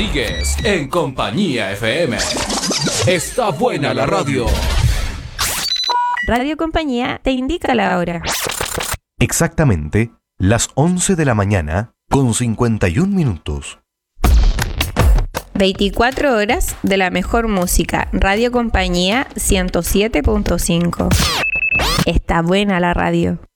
Sigues en Compañía FM. Está buena la radio. Radio Compañía te indica la hora. Exactamente las 11 de la mañana con 51 minutos. 24 horas de la mejor música. Radio Compañía 107.5. Está buena la radio.